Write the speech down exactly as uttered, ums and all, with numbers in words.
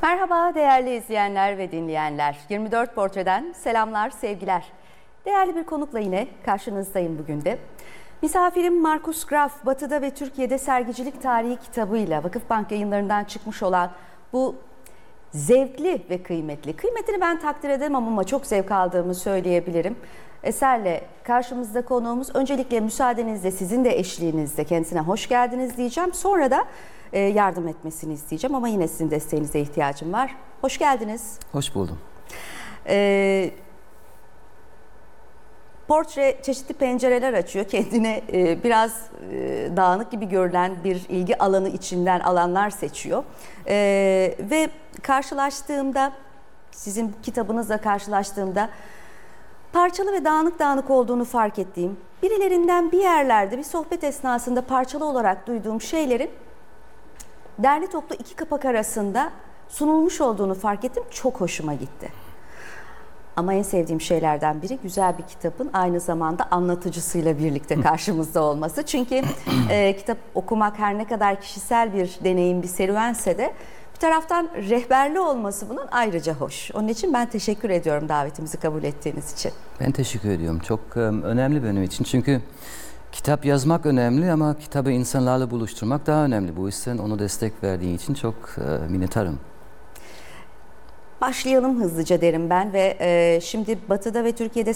Merhaba değerli izleyenler ve dinleyenler. yirmi dört Portre'den selamlar, sevgiler. Değerli bir konukla yine karşınızdayım bugün de. Misafirim Markus Graf, Batı'da ve Türkiye'de sergicilik tarihi kitabıyla Vakıfbank yayınlarından çıkmış olan bu zevkli ve kıymetli. Kıymetini ben takdir edemem ama çok zevk aldığımı söyleyebilirim. Eserle karşımızda konuğumuz. Öncelikle müsaadenizle sizin de eşliğinizde kendisine hoş geldiniz diyeceğim. Sonra da yardım etmesini isteyeceğim ama yine sizin desteğinize ihtiyacım var. Hoş geldiniz. Hoş buldum. Ee, portre çeşitli pencereler açıyor. Kendine e, biraz e, dağınık gibi görülen bir ilgi alanı içinden alanlar seçiyor. E, ve karşılaştığımda, sizin kitabınızla karşılaştığımda parçalı ve dağınık dağınık olduğunu fark ettiğim, birilerinden bir yerlerde bir sohbet esnasında parçalı olarak duyduğum şeylerin derli toplu iki kapak arasında sunulmuş olduğunu fark ettim. Çok hoşuma gitti. Ama en sevdiğim şeylerden biri güzel bir kitabın aynı zamanda anlatıcısıyla birlikte karşımızda olması. Çünkü e, kitap okumak her ne kadar kişisel bir deneyim, bir serüvense de bir taraftan rehberli olması bunun ayrıca hoş. Onun için ben teşekkür ediyorum davetimizi kabul ettiğiniz için. Ben teşekkür ediyorum. Çok um, önemli benim için. Çünkü kitap yazmak önemli ama kitabı insanlarla buluşturmak daha önemli. Bu yüzden onu destek verdiğin için çok uh, minnettarım. Başlayalım hızlıca derim ben ve e, şimdi Batı'da ve Türkiye'de